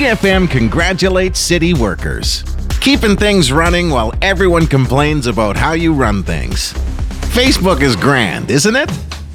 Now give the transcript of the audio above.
FM congratulates city workers. Keeping things running while everyone complains about how you run things. Facebook is grand, isn't it?